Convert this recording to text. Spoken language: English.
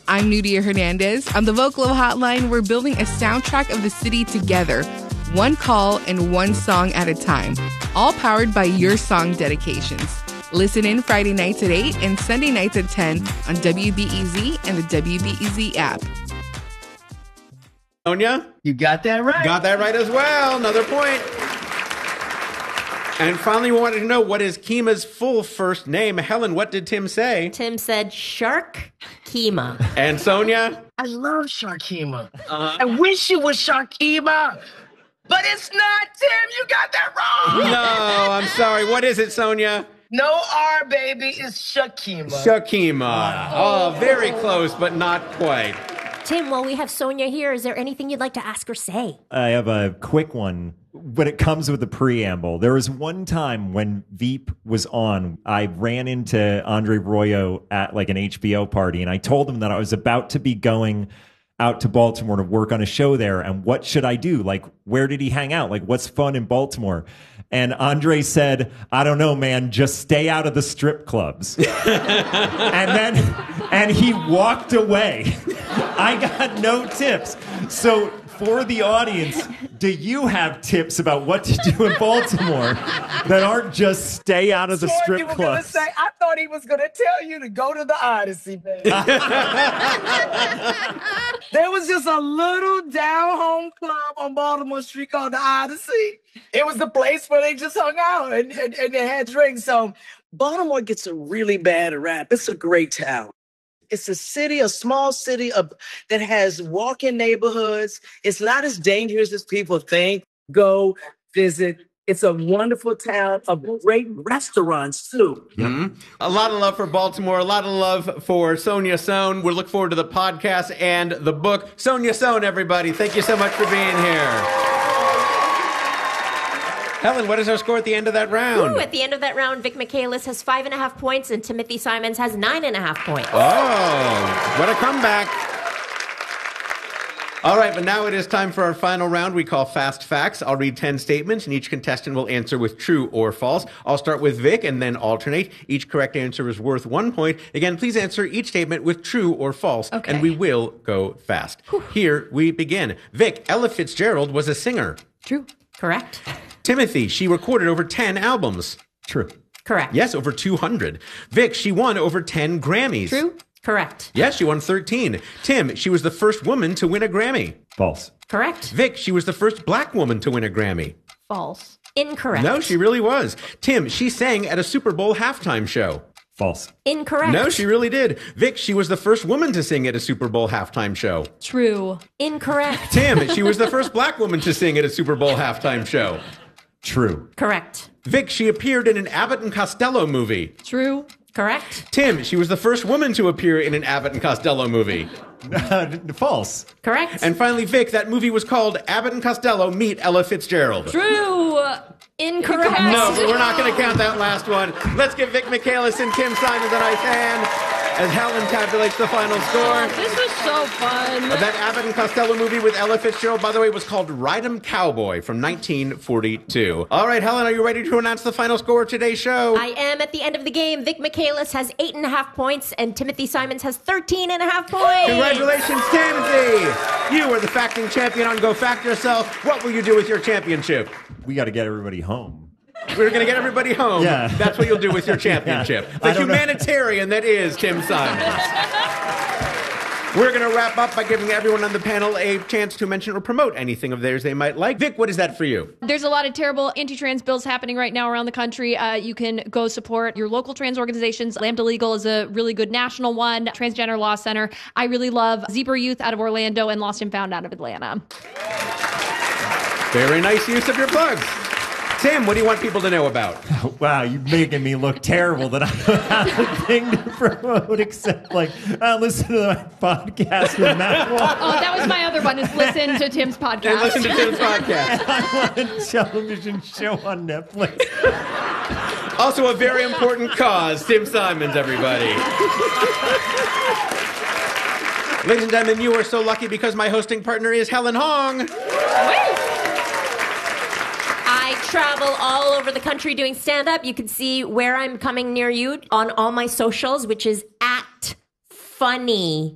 I'm Nudia Hernandez. On the Vocalo Hotline, we're building a soundtrack of the city together, one call and one song at a time, all powered by your song dedications. Listen in Friday nights at 8 and Sunday nights at 10 on WBEZ and the WBEZ app. Sonia? You got that right. Got that right as well. Another point. And finally, we wanted to know, what is Kima's full first name? Helen, what did Tim say? Tim said Shark Kima. And Sonia? I love Sharkima. I wish it was Sharkima, but it's not, Tim. You got that wrong. No, I'm sorry. What is it, Sonia? No R, baby. It's Shakima. Shakima. Oh, very close, but not quite. Tim, while we have Sonia here, is there anything you'd like to ask or say? I have a quick one. When it comes with the preamble, there was one time when Veep was on, I ran into Andre Royo at like an HBO party, and I told him that I was about to be going out to Baltimore to work on a show there, and what should I do? Like, where did he hang out? Like, what's fun in Baltimore? And Andre said, I don't know, man, just stay out of the strip clubs. and he walked away. I got no tips. So for the audience, do you have tips about what to do in Baltimore that aren't just stay out of the strip clubs? I thought he was going to tell you to go to the Odyssey, baby. There was just a little down-home club on Baltimore Street called the Odyssey. It was the place where they just hung out and they had drinks. So Baltimore gets a really bad rap. It's a great town. It's a city, a small city that has walk-in neighborhoods. It's not as dangerous as people think. Go visit. It's a wonderful town of great restaurants, too. Mm-hmm. A lot of love for Baltimore. A lot of love for Sonia Sohn. We look forward to the podcast and the book. Sonia Sohn, everybody. Thank you so much for being here. Helen, what is our score at the end of that round? At the end of that round, Vic Michaelis has 5.5 points and Timothy Simons has 9.5 points. Oh, what a comeback. All right, but now it is time for our final round we call Fast Facts. I'll read 10 statements, and each contestant will answer with true or false. I'll start with Vic and then alternate. Each correct answer is worth 1 point. Again, please answer each statement with true or false, and we will go fast. Whew. Here we begin. Vic, Ella Fitzgerald was a singer. True. Correct. Timothy, she recorded over 10 albums. True. Correct. Yes, over 200. Vic, she won over 10 Grammys. True. Correct. Yes, she won 13. Tim, she was the first woman to win a Grammy. False. Correct. Vic, she was the first black woman to win a Grammy. False. Incorrect. No, she really was. Tim, she sang at a Super Bowl halftime show. False. Incorrect. No, she really did. Vic, she was the first woman to sing at a Super Bowl halftime show. True. Incorrect. Tim, she was the first black woman to sing at a Super Bowl halftime show. True. Correct. Vic, she appeared in an Abbott and Costello movie. True. Correct. Tim, she was the first woman to appear in an Abbott and Costello movie. False. Correct. And finally, Vic, that movie was called Abbott and Costello Meet Ella Fitzgerald. True. Incorrect. No, but we're not going to count that last one. Let's give Vic Michaelis and Tim Simons a nice hand as Helen calculates the final score. This was so fun. That Abbott and Costello movie with Ella Fitzgerald, by the way, was called Ride 'em Cowboy from 1942. All right, Helen, are you ready to announce the final score of today's show? I am. At the end of the game, Vic Michaelis has 8.5 points and Timothy Simons has 13.5 points. Congratulations, Timothy! You are the facting champion on Go Fact Yourself. What will you do with your championship? We got to get everybody home. We're going to get everybody home. Yeah. That's what you'll do with your championship. Yeah. The humanitarian that is Tim Simons. We're going to wrap up by giving everyone on the panel a chance to mention or promote anything of theirs they might like. Vic, what is that for you? There's a lot of terrible anti-trans bills happening right now around the country. You can go support your local trans organizations. Lambda Legal is a really good national one. Transgender Law Center. I really love Zebra Youth out of Orlando and Lost and Found out of Atlanta. Very nice use of your plugs. Tim, what do you want people to know about? Wow, you're making me look terrible that I don't have a thing to promote except, listen to my podcast with Matt Wall. Oh, that was my other one, is listen to Tim's podcast. And listen to Tim's podcast. I want a television show on Netflix. Also a very important cause, Tim Simons, everybody. Ladies and gentlemen, you are so lucky because my hosting partner is Helen Hong. I travel all over the country doing stand-up. You can see where I'm coming near you on all my socials, which is @funny.